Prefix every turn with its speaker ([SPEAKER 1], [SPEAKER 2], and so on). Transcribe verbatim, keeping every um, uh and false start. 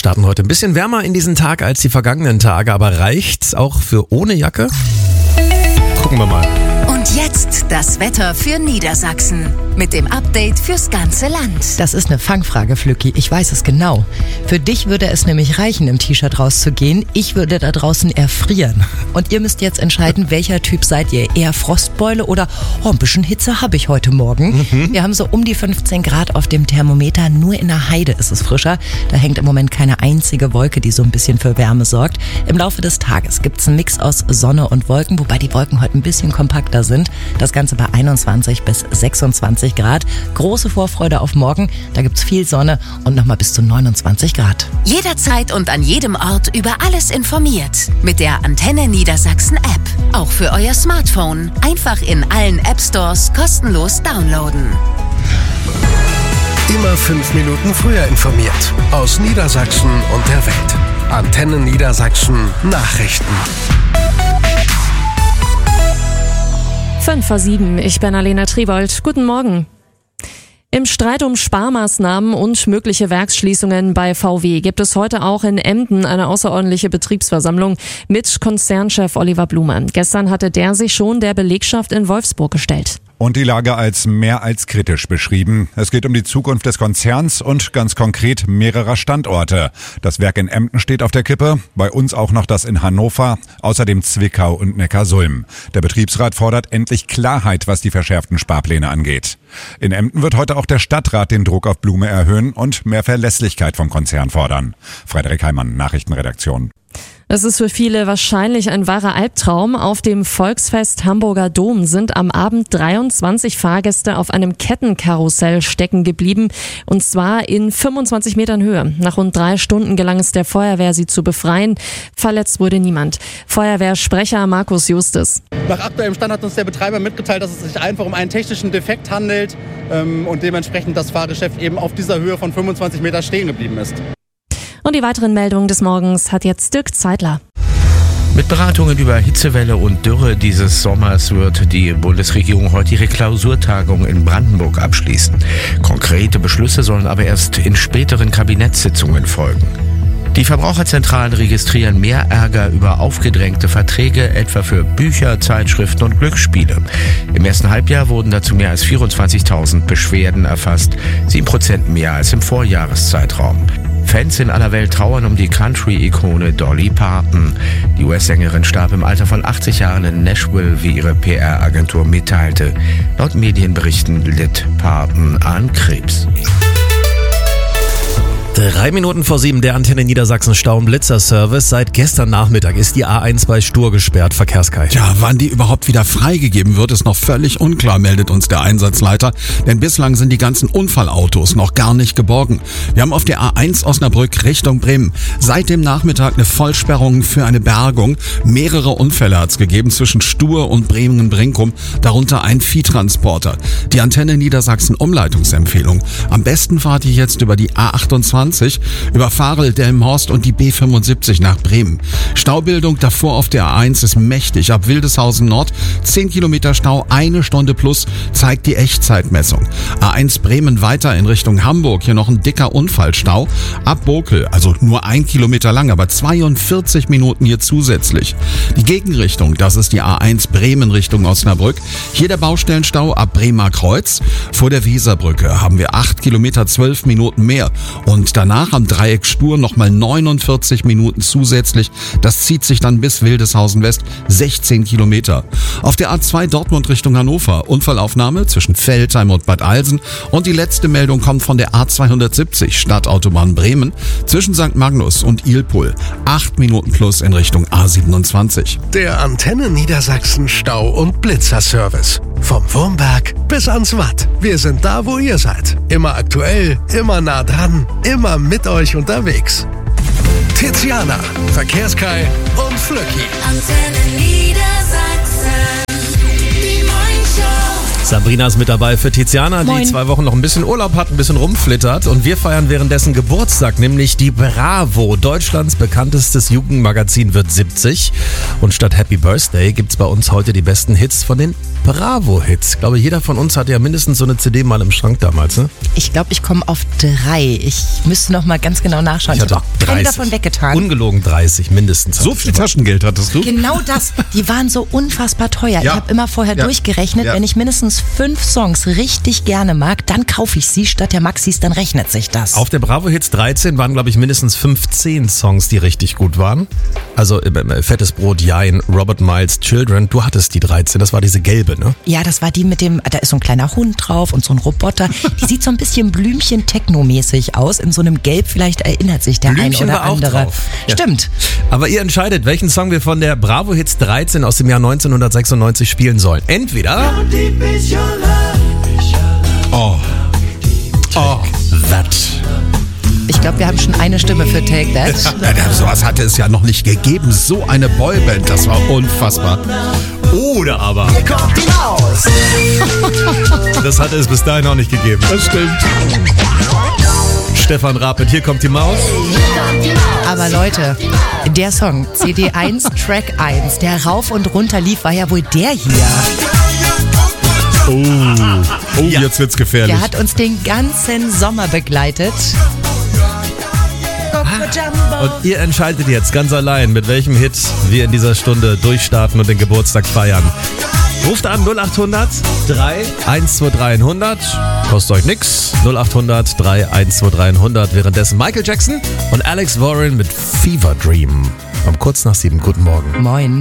[SPEAKER 1] starten heute ein bisschen wärmer in diesen Tag als die vergangenen Tage, aber reicht's auch für ohne Jacke? Gucken wir mal.
[SPEAKER 2] Und jetzt das Wetter für Niedersachsen mit dem Update fürs ganze Land.
[SPEAKER 3] Das ist eine Fangfrage, Flücki. Ich weiß es genau. Für dich würde es nämlich reichen, im T-Shirt rauszugehen. Ich würde da draußen erfrieren. Und ihr müsst jetzt entscheiden, welcher Typ seid ihr? Eher Frostbeule oder oh, ein bisschen Hitze habe ich heute Morgen. Mhm. Wir haben so um die fünfzehn Grad auf dem Thermometer. Nur in der Heide ist es frischer. Da hängt im Moment keine einzige Wolke, die so ein bisschen für Wärme sorgt. Im Laufe des Tages gibt es einen Mix aus Sonne und Wolken, wobei die Wolken heute ein bisschen kompakter sind. Das Ganze bei einundzwanzig bis sechsundzwanzig Grad. Große Vorfreude auf morgen. Da gibt's viel Sonne und nochmal bis zu neunundzwanzig Grad.
[SPEAKER 2] Jederzeit und an jedem Ort über alles informiert. Mit der Antenne Niedersachsen App. Auch für euer Smartphone. Einfach in allen App Stores kostenlos downloaden.
[SPEAKER 4] Immer fünf Minuten früher informiert. Aus Niedersachsen und der Welt. Antenne Niedersachsen Nachrichten.
[SPEAKER 5] fünf vor sieben, ich bin Alena Triebold. Guten Morgen. Im Streit um Sparmaßnahmen und mögliche Werksschließungen bei V W gibt es heute auch in Emden eine außerordentliche Betriebsversammlung mit Konzernchef Oliver Blume. Gestern hatte der sich schon der Belegschaft in Wolfsburg gestellt.
[SPEAKER 6] Und die Lage als mehr als kritisch beschrieben. Es geht um die Zukunft des Konzerns und ganz konkret mehrerer Standorte. Das Werk in Emden steht auf der Kippe, bei uns auch noch das in Hannover, außerdem Zwickau und Neckarsulm. Der Betriebsrat fordert endlich Klarheit, was die verschärften Sparpläne angeht. In Emden wird heute auch der Stadtrat den Druck auf Blume erhöhen und mehr Verlässlichkeit vom Konzern fordern. Frederik Heimann, Nachrichtenredaktion.
[SPEAKER 5] Es ist für viele wahrscheinlich ein wahrer Albtraum. Auf dem Volksfest Hamburger Dom sind am Abend dreiundzwanzig Fahrgäste auf einem Kettenkarussell stecken geblieben. Und zwar in fünfundzwanzig Metern Höhe. Nach rund drei Stunden gelang es der Feuerwehr, sie zu befreien. Verletzt wurde niemand. Feuerwehrsprecher Markus Justus.
[SPEAKER 7] Nach aktuellem Stand hat uns der Betreiber mitgeteilt, dass es sich einfach um einen technischen Defekt handelt ähm, und dementsprechend das Fahrgeschäft eben auf dieser Höhe von fünfundzwanzig Meter stehen geblieben ist.
[SPEAKER 5] Und die weiteren Meldungen des Morgens hat jetzt Dirk Zeitler.
[SPEAKER 8] Mit Beratungen über Hitzewelle und Dürre dieses Sommers wird die Bundesregierung heute ihre Klausurtagung in Brandenburg abschließen. Konkrete Beschlüsse sollen aber erst in späteren Kabinettssitzungen folgen. Die Verbraucherzentralen registrieren mehr Ärger über aufgedrängte Verträge, etwa für Bücher, Zeitschriften und Glücksspiele. Im ersten Halbjahr wurden dazu mehr als vierundzwanzigtausend Beschwerden erfasst, sieben Prozent mehr als im Vorjahreszeitraum. Fans in aller Welt trauern um die Country-Ikone Dolly Parton. Die U S-Sängerin starb im Alter von achtzig Jahren in Nashville, wie ihre P R-Agentur mitteilte. Laut Medienberichten litt Parton an Krebs.
[SPEAKER 1] Drei Minuten vor sieben, der Antenne Niedersachsen Stau- und Blitzer-Service. Seit gestern Nachmittag ist die A eins bei Stur gesperrt. Verkehrskei.
[SPEAKER 9] Ja, wann die überhaupt wieder freigegeben wird, ist noch völlig unklar, meldet uns der Einsatzleiter. Denn bislang sind die ganzen Unfallautos noch gar nicht geborgen. Wir haben auf der A eins Osnabrück Richtung Bremen seit dem Nachmittag eine Vollsperrung für eine Bergung. Mehrere Unfälle hat es gegeben zwischen Stur und Bremen-Brinkum, darunter ein Viehtransporter. Die Antenne Niedersachsen Umleitungsempfehlung. Am besten fahrt ihr jetzt über die A achtundzwanzig, über Varel, Delmenhorst und die B fünfundsiebzig nach Bremen. Staubildung davor auf der A eins ist mächtig. Ab Wildeshausen Nord zehn Kilometer Stau, eine Stunde plus, zeigt die Echtzeitmessung. A eins Bremen weiter in Richtung Hamburg, hier noch ein dicker Unfallstau. Ab Bokel, also nur ein Kilometer lang, aber zweiundvierzig Minuten hier zusätzlich. Die Gegenrichtung, das ist die A eins Bremen Richtung Osnabrück. Hier der Baustellenstau ab Bremer Kreuz. Vor der Weserbrücke haben wir acht Kilometer, zwölf Minuten mehr. Und danach am Dreieck Stur nochmal neunundvierzig Minuten zusätzlich. Das zieht sich dann bis Wildeshausen West, sechzehn Kilometer. Auf der A zwei Dortmund Richtung Hannover, Unfallaufnahme zwischen Veltheim und Bad Alsen. Und die letzte Meldung kommt von der A zweihundertsiebzig, Stadtautobahn Bremen, zwischen Sankt Magnus und Ilpol. Acht Minuten plus in Richtung A siebenundzwanzig.
[SPEAKER 4] Der Antenne Niedersachsen Stau- und Blitzer-Service. Vom Wurmberg bis ans Watt. Wir sind da, wo ihr seid. Immer aktuell, immer nah dran, immer mit euch unterwegs. Tiziana, Verkehrskai und Flöcki.
[SPEAKER 2] Antenne Niedersachsen, die Morningshow.
[SPEAKER 1] Sabrina ist mit dabei für Tiziana,
[SPEAKER 3] Moin.
[SPEAKER 1] die zwei Wochen noch ein bisschen Urlaub hat, ein bisschen rumflittert. Und wir feiern währenddessen Geburtstag, nämlich die Bravo. Deutschlands bekanntestes Jugendmagazin wird siebzig. Und statt Happy Birthday gibt's bei uns heute die besten Hits von den Bravo-Hits. Ich glaube, jeder von uns hatte ja mindestens so eine C D mal im Schrank damals, ne?
[SPEAKER 3] Ich glaube, ich komme auf drei. Ich müsste noch mal ganz genau nachschauen. Ich,
[SPEAKER 1] Ich
[SPEAKER 3] habe
[SPEAKER 1] hatte
[SPEAKER 3] auch keine
[SPEAKER 1] dreißig.
[SPEAKER 3] davon weggetan.
[SPEAKER 1] Ungelogen dreißig mindestens.
[SPEAKER 9] So viel Taschengeld hattest du?
[SPEAKER 3] Genau das. Die waren so unfassbar teuer. Ich
[SPEAKER 9] Ja.
[SPEAKER 3] habe immer vorher
[SPEAKER 9] Ja.
[SPEAKER 3] durchgerechnet,
[SPEAKER 9] Ja.
[SPEAKER 3] wenn ich mindestens fünf Songs richtig gerne mag, dann kaufe ich sie statt der Maxis, dann rechnet sich das.
[SPEAKER 1] Auf der Bravo Hits dreizehn waren, glaube ich, mindestens fünfzehn Songs, die richtig gut waren. Also äh, äh, Fettes Brot, Jein, Robert Miles, Children. Du hattest die dreizehn, das war diese gelbe, ne?
[SPEAKER 3] Ja, das war die mit dem, da ist so ein kleiner Hund drauf und so ein Roboter. Die sieht so ein bisschen Blümchen-Techno-mäßig aus. In so einem Gelb, vielleicht erinnert sich der
[SPEAKER 1] Blümchen
[SPEAKER 3] ein oder
[SPEAKER 1] war auch
[SPEAKER 3] andere.
[SPEAKER 1] drauf. Ja.
[SPEAKER 3] Stimmt.
[SPEAKER 1] Aber ihr entscheidet, welchen Song wir von der Bravo Hits dreizehn aus dem Jahr neunzehnhundertsechsundneunzig spielen sollen. Entweder
[SPEAKER 9] Oh. Oh.
[SPEAKER 1] That.
[SPEAKER 3] Ich glaube, wir haben schon eine Stimme für Take That.
[SPEAKER 9] Ja, sowas hatte es ja noch nicht gegeben. So eine Boyband, das war unfassbar.
[SPEAKER 1] Oder aber. Das hatte es bis dahin auch nicht gegeben.
[SPEAKER 9] Das stimmt.
[SPEAKER 1] Stefan Raab mit Hier kommt die Maus.
[SPEAKER 3] Aber Leute, der Song C D eins, Track eins, der rauf und runter lief, war ja wohl der hier.
[SPEAKER 9] Oh, oh
[SPEAKER 1] Ja.
[SPEAKER 9] jetzt wird's gefährlich.
[SPEAKER 3] Der hat uns den ganzen Sommer begleitet.
[SPEAKER 1] Und ihr entscheidet jetzt ganz allein, mit welchem Hit wir in dieser Stunde durchstarten und den Geburtstag feiern. Ruft an null acht hundert drei eins zwei drei hundert. Kostet euch nix. null acht hundert drei eins zwei drei hundert. Währenddessen Michael Jackson und Alex Warren mit Fever Dream. Um kurz nach sieben. Guten Morgen.
[SPEAKER 3] Moin.